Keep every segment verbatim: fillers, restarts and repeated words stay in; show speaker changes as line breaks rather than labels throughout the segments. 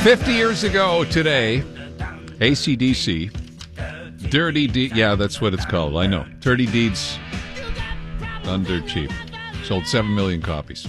fifty years ago today, A C D C, Dirty Deeds, yeah, that's what it's called, I know. Dirty Deeds Done Dirt Cheap. Sold seven million copies.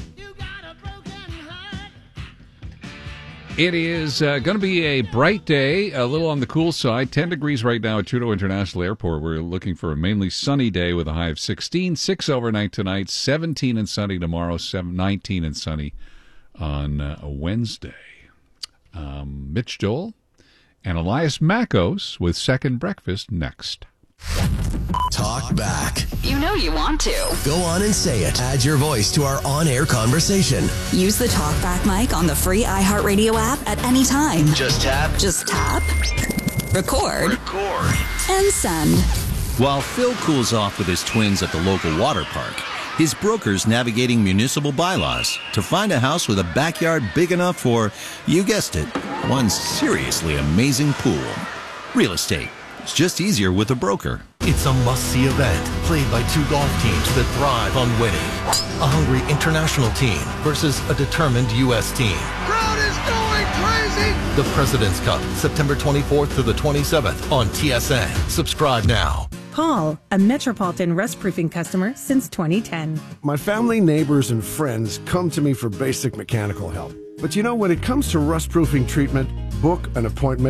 It is uh, going to be a bright day, a little on the cool side. ten degrees right now at Trudeau International Airport. We're looking for a mainly sunny day with a high of sixteen. six overnight tonight, seventeen and sunny tomorrow, nineteen and sunny on uh, a Wednesday. Um, Mitch Joel and Elias Mackos with Second Breakfast next.
Talk back.
You know you want to.
Go on and say it. Add your voice to our on-air conversation.
Use the Talkback mic on the free iHeartRadio app at any time.
Just tap.
Just tap. Record.
Record.
And send.
While Phil cools off with his twins at the local water park, his broker's navigating municipal bylaws to find a house with a backyard big enough for, you guessed it, one seriously amazing pool. Real estate. It's just easier with a broker.
It's a must-see event played by two golf teams that thrive on winning. A hungry international team versus a determined U S team.
Crowd is going crazy!
The President's Cup, September twenty-fourth to the twenty-seventh on T S N. Subscribe now.
Paul, a Metropolitan rust-proofing customer since twenty ten.
My family, neighbors, and friends come to me for basic mechanical help. But you know, when it comes to rust-proofing treatment, book an appointment